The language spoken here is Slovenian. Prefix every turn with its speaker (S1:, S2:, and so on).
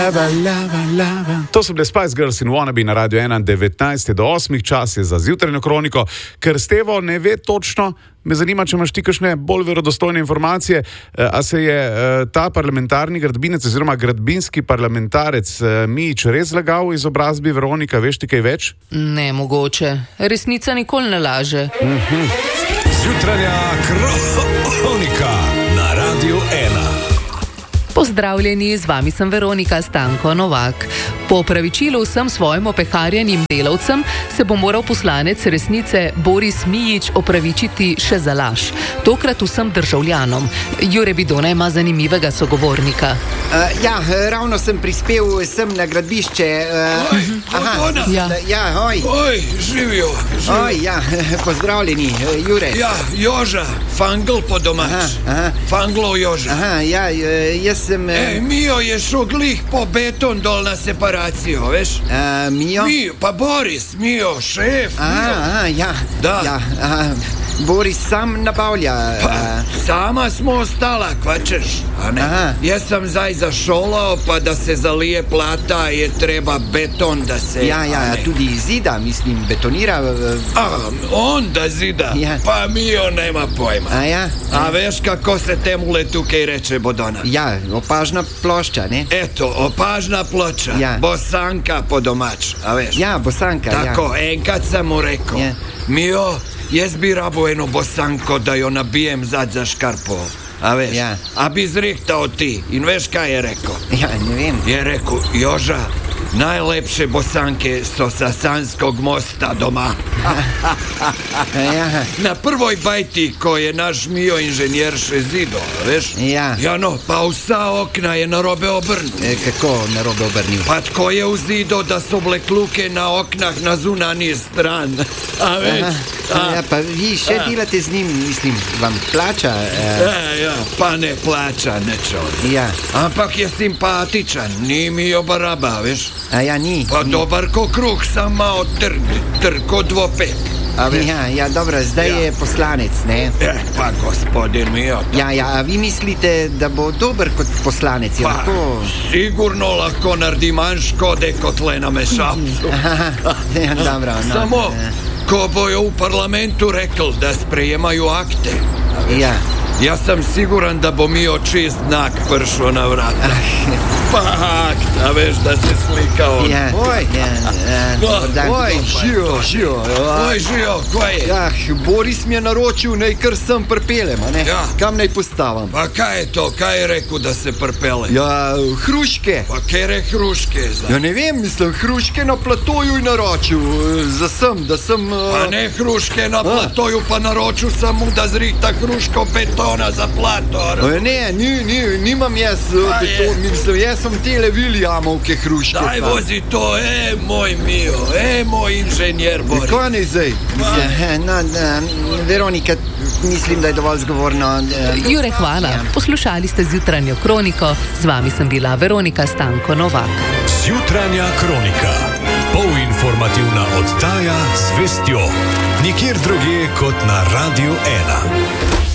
S1: lava. To so bile Spice Girls in Wannabe na Radio 1, 19 do 8, čas je za zjutrajno kroniko. Ker Stevo ne ve točno, me zanima, če imaš ti kakšne bolj verodostojne informacije, a se je ta parlamentarni gradbinec oziroma gradbinski parlamentarec Mijić res zlagal v izobrazbi. Veronika, veš ti kaj več?
S2: Ne, mogoče. Resnica nikoli ne laže.
S3: Zjutranja kronika na Radio 1.
S2: Pozdravljeni, z vami sem Veronika Stanko Novak. Po opravičilu vsem svojim opeharjenim delavcem se bo moral poslanec Resnice Boris Mijić opravičiti še za laž. Tokrat vsem državljanom. Jure Bidona ima zanimivega sogovornika.
S4: Ravno sem prispel sem na gradbišče.
S5: Oj, živijo.
S4: Pozdravljeni, Jure.
S5: Ja, Joža, Fangl po domač. Fanglov Joža.
S4: Jaz sem...
S5: Mijo je šel glih po beton dol na separacijo, veš?
S4: Mijo?
S5: Pa Boris, Mijo, šef.
S4: Boris sam nabavlja.
S5: Sama smo ostala, kvačeš, a ne? Jaz sem zdaj za šolo, pa da se zalije plata, je treba beton, da se...
S4: Tudi zida, mislim, betonira.
S5: On da zida? Pa Mijo nema pojma. A veš, kako se temule tukaj reče, Bodona?
S4: Opažna plošča, ne?
S5: Eto, opažna ploča. Bosanka po domač, a veš?
S4: Bosanka,
S5: Tako, enkrat sem mu rekel. Mijo, jaz bi rabo eno bosanko, da jo nabijem zad za škarpo. A veš? A bi zrihtal ti. In veš, kaj je rekel?
S4: Ne vem.
S5: Je rekel, Joža, najlepše bosanke so sa Sanskog mosta doma. Na prvoj bajti, ko je naš Mijo inženjer še zido, veš? Pa vsa okna je narobe obrnil.
S4: Kako narobe obrnil?
S5: Pa tako je vzido, da so bile kluke na oknah na zunanji stran. A veš?
S4: Pa vi še delate z njim, mislim, vam plača?
S5: Pa ne plača nečo. Ampak je simpatičan, ni Mijo baraba, veš?
S4: Ni.
S5: Pa dobar ko kruh, sam malo trko dvopek.
S4: Dobro, zdaj je poslanec, ne?
S5: Pa gospodin Mijo.
S4: A vi mislite, da bo dober kot poslanec?
S5: Sigurno lahko naredi manj škode kot le na mešalcu.
S4: Dobro,
S5: Samo, ko bojo v parlamentu rekli, da sprejemajo akte. Jaz sem siguran, da bo Mijo čist znak prišel na vrata. Pa akt, a veš, da se slika on. Žijo, kaj je?
S4: Boris mi je naročil, naj kar sem pripeljem, a ne? Kam naj postavim?
S5: Pa kaj je to? Kaj je rekel, da se pripeljem?
S4: Hruške.
S5: Pa kere hruške?
S4: Ne vem, mislim, hruške na platoju je naročil. Da sem...
S5: Pa ne hruške na platoju, pa naročil sem mu, da zrihta hruško betona za plato.
S4: Ne, nimam jaz beton, mislim, jaz sem tele Williamovke hruške.
S5: Daj vozi to, moj Mijo, moj inženjer Boris.
S4: Kaj ne zdaj? Veronika, mislim, da je dovolj zgovorno.
S2: Jure, hvala. Poslušali ste zjutranjo kroniko, z vami sem bila Veronika Stanko Novak.
S3: Zjutranja kronika. Polinformativna oddaja z vestjo. Nikjer drugje kot na Radio 1.